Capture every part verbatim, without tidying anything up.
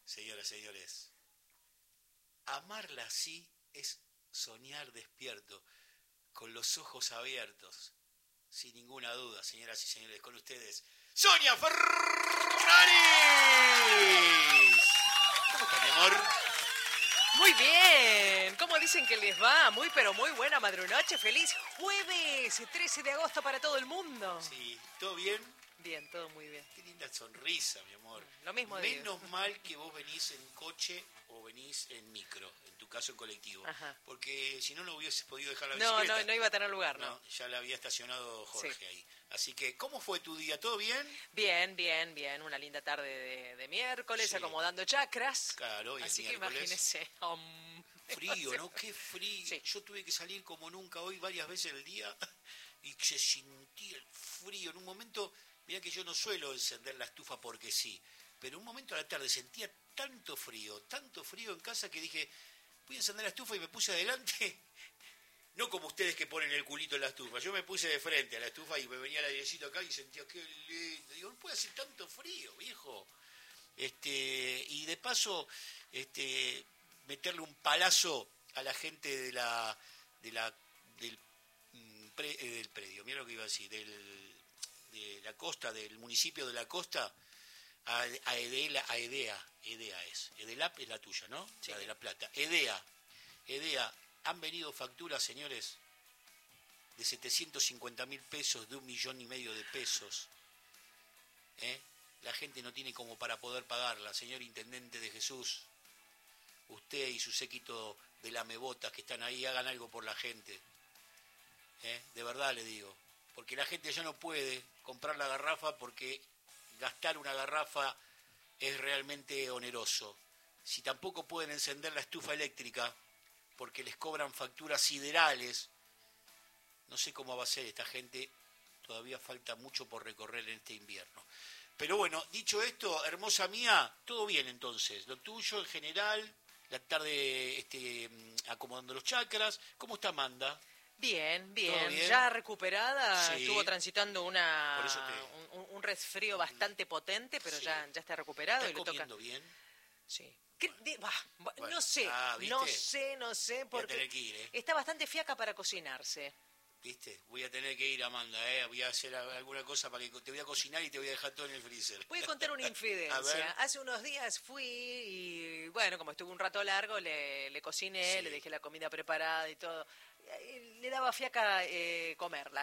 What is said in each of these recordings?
Señoras, señores, amarla así es soñar despierto, con los ojos abiertos, sin ninguna duda, señoras y señores, con ustedes, Sonia Ferraris. ¿Cómo está, mi amor? Muy bien, ¿cómo dicen que les va? Muy pero muy buena madrunoche, feliz jueves, trece de agosto para todo el mundo. Sí, ¿todo bien? Bien, todo muy bien. Qué linda sonrisa, mi amor. Lo mismo Menos digo. mal que vos venís en coche o venís en micro, en tu caso en colectivo. Ajá. Porque si no, no hubieses podido dejar la No, bicicleta. no, no iba a tener lugar, ¿no? No, ya la había estacionado Jorge Sí. ahí. Así que, ¿cómo fue tu día? ¿Todo bien? Bien, bien, bien. Una linda tarde de, de miércoles, Sí. acomodando chakras. Claro, hoy es Así que miércoles. imagínese. Um, Frío, ¿no? Qué frío. Sí. Yo tuve que salir como nunca hoy varias veces al día y se sentía el frío. En un momento, mirá que yo no suelo encender la estufa porque sí, pero en un momento a la tarde sentía tanto frío, tanto frío en casa que dije, voy a encender la estufa y me puse adelante. No como ustedes que ponen el culito en la estufa. Yo me puse de frente a la estufa y me venía el airecito acá y sentía qué lindo. Digo, no puede hacer tanto frío, viejo. Este, y de paso, este, meterle un palazo a la gente de la, de la, del, pre, eh, del predio, mira lo que iba a decir, del, de la costa, del municipio de la costa, a, a Edela, a Edea, Edea es, Edelap es la tuya, ¿no? Sí. La de La Plata. Edea, Edea, han venido facturas, señores, de setecientos cincuenta mil pesos, de un millón y medio de pesos, ¿eh? La gente no tiene como para poder pagarla. Señor Intendente de Jesús, usted y su séquito de lamebotas que están ahí, hagan algo por la gente. ¿Eh? De verdad le digo. Porque la gente ya no puede comprar la garrafa porque gastar una garrafa es realmente oneroso. Si tampoco pueden encender la estufa eléctrica porque les cobran facturas siderales, no sé cómo va a ser esta gente. Todavía falta mucho por recorrer en este invierno. Pero bueno, dicho esto, hermosa mía, todo bien entonces. Lo tuyo en general, la tarde este, acomodando los chakras. ¿Cómo está Amanda? Bien, bien, ¿Todo bien? ya recuperada, Sí. Estuvo transitando una Por eso te- un, un resfrío bastante potente, pero Sí. ya, ya está recuperado ¿Estás y le toca. comiendo bien? Sí. ¿Qué- de- bah, bah, Bueno. No sé, Ah, ¿viste? no sé, no sé, Voy a porque tener que ir, ¿eh? está bastante fiaca para cocinarse. ¿Viste? Voy a tener que ir, Amanda, ¿eh? Voy a hacer alguna cosa para que te voy a cocinar y te voy a dejar todo en el freezer. Voy a contar una A ver. infidencia. Hace unos días fui y, bueno, como estuve un rato largo, le, le cociné, Sí. le dejé la comida preparada y todo. Y le daba fiaca eh, comerla.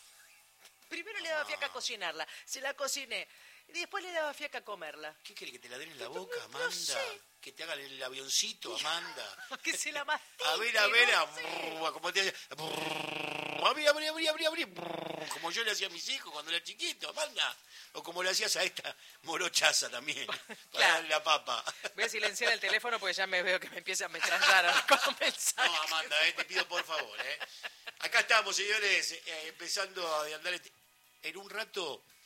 Primero le daba Ah. fiaca cocinarla, se la cociné. Y después le daba fiaca comerla. ¿Qué quiere que te la den en la No, boca, no Amanda? sé. Que te hagan el avioncito, Amanda. Que se la mastique. A ver, a ver, no a sé. brrr, como te hacía, brrr, abrí, abrí, abrí, abrí, abrí, brrr, como yo le hacía a mis hijos cuando era chiquito, Amanda. O como le hacías a esta morochaza también, para Claro. darle la papa. Voy a silenciar el teléfono porque ya me veo que me empieza a metrallar ahora con mensajes. No, Amanda, eh, te pido por favor. Eh. Acá estamos, señores, eh, empezando a andar. Este... En un rato